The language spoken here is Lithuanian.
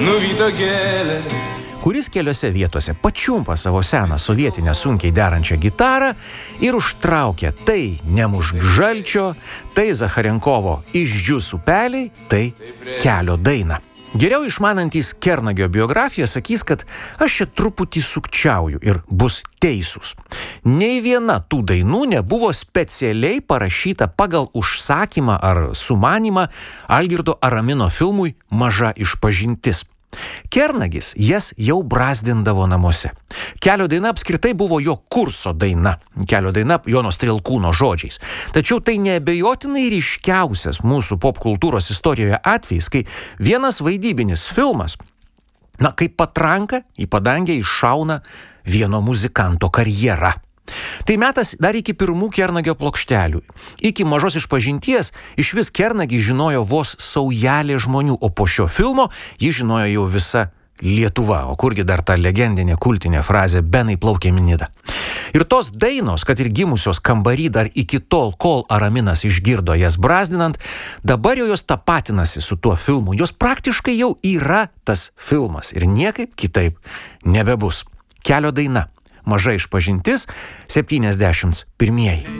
nuvyto gėlės, kuris keliose vietose pačiumpa savo seną sovietinę sunkiai derančią gitarą ir užtraukia tai Nemušk žalčio, tai Zacharenkovo Išdžius upeliai, tai Kelio dainą. Geriau išmanantys Kernagio biografiją sakys, kad aš čia truputį sukčiauju ir bus teisūs. Nei viena tų dainų nebuvo specialiai parašyta pagal užsakymą ar sumanymą Algirdo Aramino filmui Maža išpažintis. Kernagis jas jau brazdindavo namuose. Kelio daina apskritai buvo jo kurso daina. Kelio daina Jono Strielkūno žodžiais. Tačiau tai neabejotinai ryškiausias mūsų popkultūros istorijoje atvejis, kai vienas vaidybinis filmas, kaip patranka į padangę iššauna vieno muzikanto karjerą. Tai metas dar iki pirmų Kernagio plokštelių. Iki Mažos išpažinties išvis Kernagį žinojo vos saujelė žmonių, o po šio filmo jį žinojo jau visa Lietuva. O kurgi dar ta legendinė kultinė frazė Benai plaukė Nida. Ir tos dainos, kad ir gimusios kambary dar iki tol, kol Araminas išgirdo jas brazdinant, dabar jau jos tapatinasi su tuo filmu. Jos praktiškai jau yra tas filmas ir niekaip kitaip nebebus. Kelio daina. Maža išpažintis 71.